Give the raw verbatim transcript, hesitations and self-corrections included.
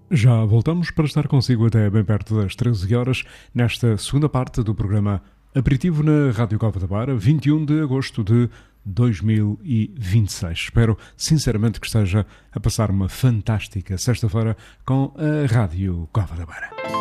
Já voltamos para estar consigo até bem perto das treze horas, nesta segunda parte do programa Aperitivo na Rádio Cova da Beira, vinte e um de agosto de dois mil e vinte e seis. Espero sinceramente que esteja a passar uma fantástica sexta-feira com a Rádio Cova da Beira.